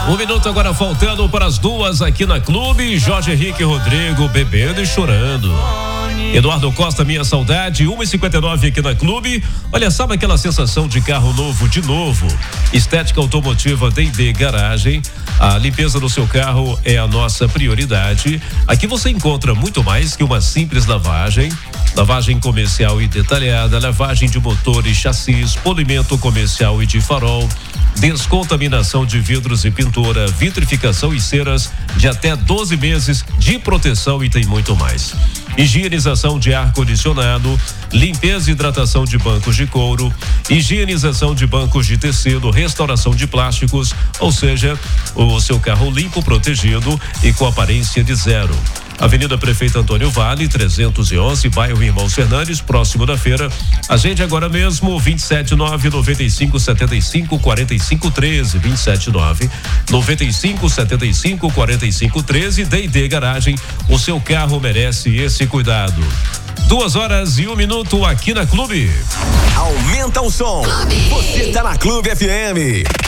Um minuto agora faltando para as 2 aqui na Clube. Jorge Henrique Rodrigo bebendo e chorando. Eduardo Costa, minha saudade, 1h59 aqui na Clube. Olha, sabe aquela sensação de carro novo de novo? Estética automotiva D&D Garagem. A limpeza do seu carro é a nossa prioridade. Aqui você encontra muito mais que uma simples lavagem. Lavagem comercial e detalhada, lavagem de motor e chassis, polimento comercial e de farol, descontaminação de vidros e pintura, vitrificação e ceras de até 12 meses de proteção e tem muito mais. Higienização de ar-condicionado, limpeza e hidratação de bancos de couro, higienização de bancos de tecido, restauração de plásticos, ou seja, o seu carro limpo, protegido e com aparência de zero. Avenida Prefeito Antônio Vale, 311, bairro Irmãos Fernandes, próximo da feira. Agende agora mesmo, 279-9575-4513, 279-9575-4513, D&D Garagem, o seu carro merece esse cuidado. 2h01 aqui na Clube. Aumenta o som. Você tá na Clube FM.